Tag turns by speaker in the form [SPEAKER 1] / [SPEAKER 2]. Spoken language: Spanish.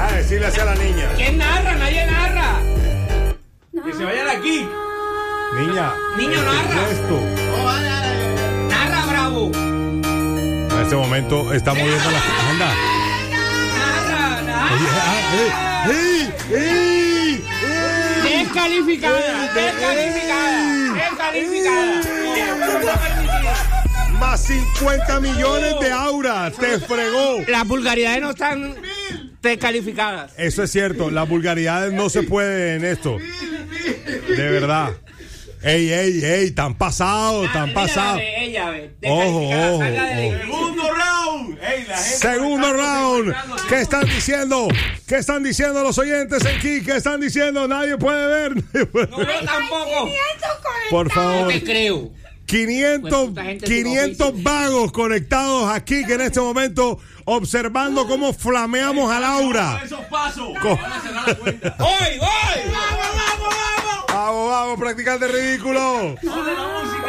[SPEAKER 1] A decirle así a la niña.
[SPEAKER 2] ¿Quién narra? Nadie narra. Que se vayan aquí.
[SPEAKER 1] Niña.
[SPEAKER 2] Niño, narra.
[SPEAKER 1] Esto.
[SPEAKER 2] Narra, bravo.
[SPEAKER 1] En este momento está moviendo la anda.
[SPEAKER 2] Narra.
[SPEAKER 1] ¡Ey!
[SPEAKER 2] Descalificada.
[SPEAKER 1] Más 50 millones de Aura. Te fregó.
[SPEAKER 2] Las vulgaridades no están descalificadas.
[SPEAKER 1] Eso es cierto. Las vulgaridades no se pueden en esto. De verdad. Ey, tan pasado.
[SPEAKER 2] Ella ve.
[SPEAKER 1] Ojo.
[SPEAKER 3] Segundo round.
[SPEAKER 1] Segundo round. ¿Qué están diciendo? ¿Qué están diciendo los oyentes aquí? ¿Qué están diciendo? Nadie puede ver.
[SPEAKER 2] No, yo tampoco.
[SPEAKER 1] Por favor.
[SPEAKER 2] No te creo.
[SPEAKER 1] 500 vagos conectados aquí que en este momento observando cómo flameamos a Laura.
[SPEAKER 3] Esos pasos. Van a cerrar la cuenta.
[SPEAKER 2] ¡Voy!
[SPEAKER 1] Vamos, practicante ridículo.